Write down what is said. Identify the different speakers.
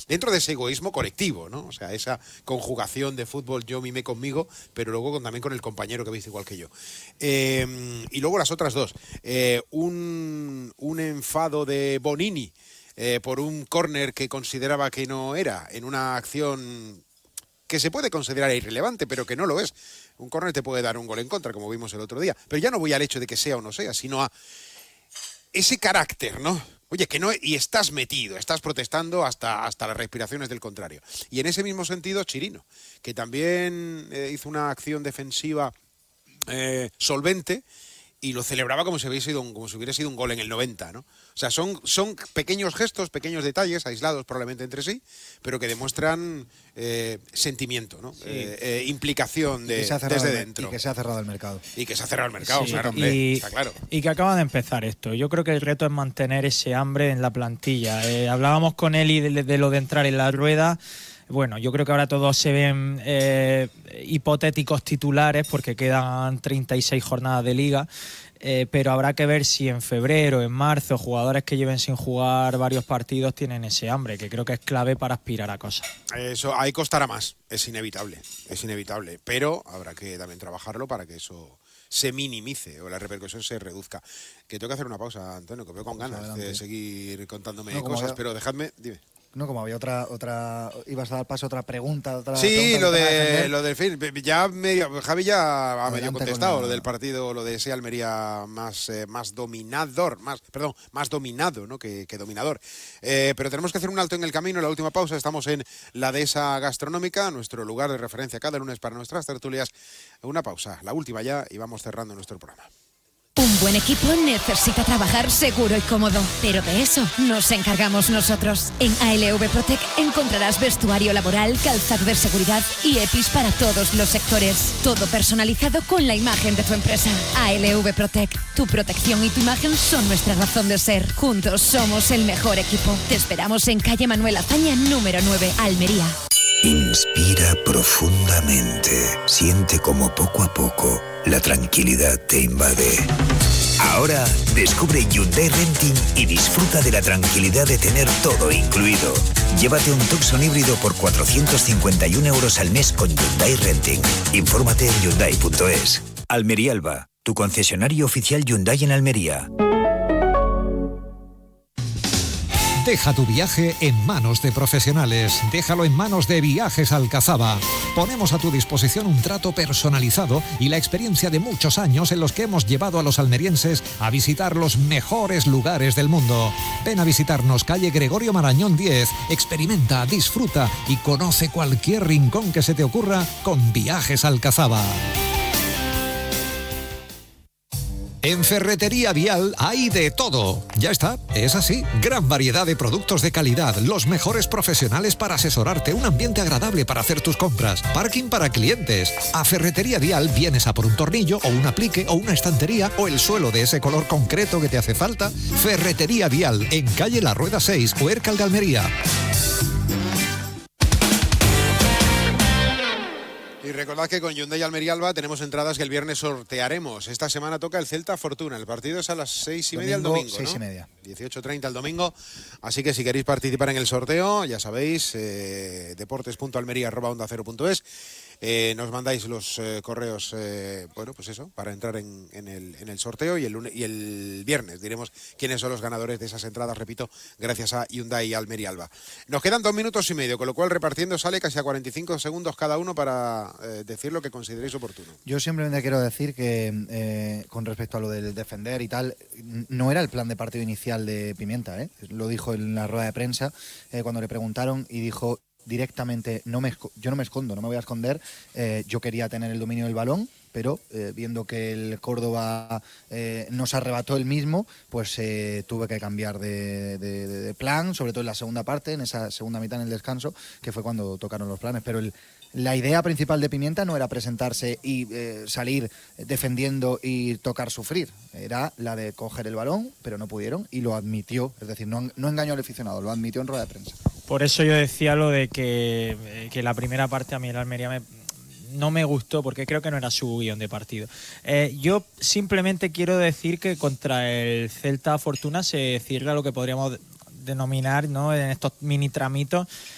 Speaker 1: dentro de ese egoísmo colectivo, ¿no? O sea, esa conjugación de fútbol, yo mimé conmigo, pero luego también con el compañero que viste igual que yo. Y luego las otras dos. Un enfado de Bonini por un córner que consideraba que no era, en una acción que se puede considerar irrelevante, pero que no lo es. Un córner te puede dar un gol en contra, como vimos el otro día. Pero ya no voy al hecho de que sea o no sea, sino a ese carácter, ¿no? Oye, que no, y estás metido, estás protestando hasta las respiraciones del contrario. Y en ese mismo sentido, Chirino, que también hizo una acción defensiva solvente, y lo celebraba como si hubiera sido un gol en el 90, ¿no? O sea, son pequeños gestos, pequeños detalles, aislados probablemente entre sí, pero que demuestran sentimiento, ¿no? Sí. Implicación desde dentro.
Speaker 2: Y que se ha cerrado el mercado.
Speaker 1: Y que se ha cerrado el mercado,
Speaker 3: sí,
Speaker 1: claro, hombre, está claro.
Speaker 3: Y que acaba de empezar esto. Yo creo que el reto es mantener ese hambre en la plantilla. Hablábamos con él y de lo de entrar en la rueda. Bueno, yo creo que ahora todos se ven hipotéticos titulares porque quedan 36 jornadas de liga, pero habrá que ver si en febrero, en marzo, jugadores que lleven sin jugar varios partidos tienen ese hambre, que creo que es clave para aspirar a cosas.
Speaker 1: Eso ahí costará más, es inevitable, pero habrá que también trabajarlo para que eso se minimice o la repercusión se reduzca. Que tengo que hacer una pausa, Antonio, que veo con ganas de seguir contándome cosas, pero dejadme, dime.
Speaker 2: No, como había otra ibas a dar paso a otra pregunta.
Speaker 1: Sí, lo del fin. Javi ya ha medio contestado, lo del partido, lo de ese Almería más dominado, ¿no? que dominador. Pero tenemos que hacer un alto en el camino, la última pausa. Estamos en la Dehesa Gastronómica, nuestro lugar de referencia cada lunes para nuestras tertulias. Una pausa, la última ya, y vamos cerrando nuestro programa.
Speaker 4: Un buen equipo necesita trabajar seguro y cómodo, pero de eso nos encargamos nosotros. En ALV Protec encontrarás vestuario laboral, calzado de seguridad y EPIs para todos los sectores. Todo personalizado con la imagen de tu empresa. ALV Protec, tu protección y tu imagen son nuestra razón de ser. Juntos somos el mejor equipo. Te esperamos en calle Manuel Azaña, número 9, Almería.
Speaker 5: Inspira profundamente. Siente como poco a poco la tranquilidad te invade. Ahora descubre Hyundai Renting y disfruta de la tranquilidad de tener todo incluido. Llévate un Tucson híbrido por 451 euros al mes con Hyundai Renting. Infórmate en Hyundai.es. Almería Alba, tu concesionario oficial Hyundai en Almería.
Speaker 6: Deja tu viaje en manos de profesionales. Déjalo en manos de Viajes Alcazaba. Ponemos a tu disposición un trato personalizado y la experiencia de muchos años en los que hemos llevado a los almerienses a visitar los mejores lugares del mundo. Ven a visitarnos, calle Gregorio Marañón 10. Experimenta, disfruta y conoce cualquier rincón que se te ocurra con Viajes Alcazaba. En Ferretería Vial hay de todo. Ya está, es así. Gran variedad de productos de calidad, los mejores profesionales para asesorarte, un ambiente agradable para hacer tus compras, parking para clientes. A Ferretería Vial vienes a por un tornillo o un aplique o una estantería o el suelo de ese color concreto que te hace falta. Ferretería Vial, en calle La Rueda 6, Huércal de Almería.
Speaker 1: Y recordad que con Hyundai Almería Alba tenemos entradas que el viernes sortearemos. Esta semana toca el Celta Fortuna. El partido es a las 6:30 el domingo,
Speaker 2: 6:30.
Speaker 1: 18:30 el domingo. Así que si queréis participar en el sorteo, ya sabéis, deportes.almería@onda0.es. Nos mandáis los correos, para entrar en el sorteo y el viernes diremos quiénes son los ganadores de esas entradas, repito, gracias a Hyundai Almería Alba. Nos quedan 2 minutos y medio, con lo cual repartiendo sale casi a 45 segundos cada uno para decir lo que consideréis oportuno.
Speaker 2: Yo simplemente quiero decir que con respecto a lo del defender y tal, no era el plan de partido inicial de Pimienta, lo dijo en la rueda de prensa cuando le preguntaron y dijo directamente, yo no me escondo, no me voy a esconder, yo quería tener el dominio del balón, pero viendo que el Córdoba nos arrebató el mismo, pues tuve que cambiar de plan, sobre todo en la segunda parte, en esa segunda mitad en el descanso, que fue cuando tocaron los planes, pero la idea principal de Pimienta no era presentarse y salir defendiendo y tocar sufrir, era la de coger el balón, pero no pudieron y lo admitió, es decir, no engañó al aficionado, lo admitió en rueda de prensa.
Speaker 3: Por eso yo decía lo de que la primera parte a mí el Almería no me gustó porque creo que no era su guión de partido. Yo simplemente quiero decir que contra el Celta Fortuna se cierra lo que podríamos denominar, ¿no?, en estos mini tramitos,